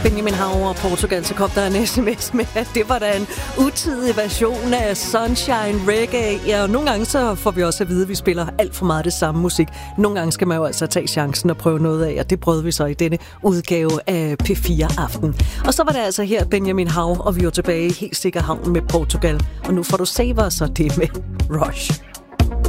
Benjamin Hav og Portugal, så kom der en sms med, at det var da en utidig version af Sunshine Reggae. Ja, og nogle gange så får vi også at vide, at vi spiller alt for meget det samme musik. Nogle gange skal man jo altså tage chancen og prøve noget af, og det prøvede vi så i denne udgave af P4 Aften. Og så var det altså her Benjamin Hav, og vi var tilbage i helt sikker havn med Portugal. Og nu får du Save Us, og det med Rush.